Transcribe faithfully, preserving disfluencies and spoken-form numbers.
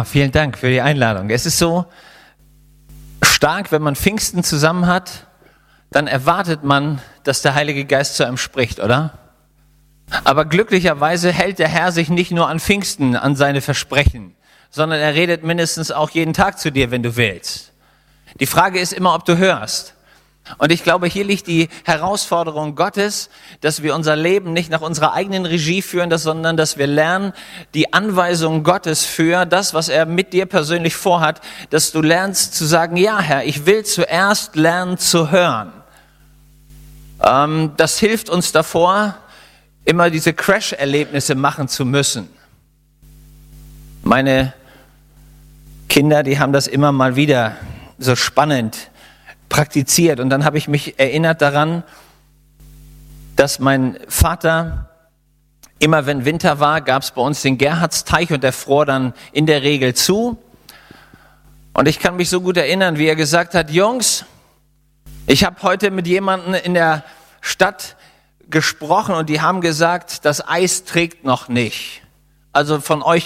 vielen Dank für die Einladung. Es ist so stark, wenn man Pfingsten zusammen hat, dann erwartet man, dass der Heilige Geist zu einem spricht, oder? Aber glücklicherweise hält der Herr sich nicht nur an Pfingsten, an seine Versprechen, sondern er redet mindestens auch jeden Tag zu dir, wenn du willst. Die Frage ist immer, ob du hörst. Und ich glaube, hier liegt die Herausforderung Gottes, dass wir unser Leben nicht nach unserer eigenen Regie führen, sondern dass wir lernen, die Anweisungen Gottes für das, was er mit dir persönlich vorhat, dass du lernst zu sagen, ja Herr, ich will zuerst lernen zu hören. Ähm, das hilft uns davor, immer diese Crash-Erlebnisse machen zu müssen. Meine Kinder, die haben das immer mal wieder so spannend praktiziert. Und dann habe ich mich erinnert daran, dass mein Vater, immer wenn Winter war, gab es bei uns den Gerhardsteich und der fror dann in der Regel zu. Und ich kann mich so gut erinnern, wie er gesagt hat, Jungs, ich habe heute mit jemandem in der Stadt gesprochen und die haben gesagt, das Eis trägt noch nicht. Also von euch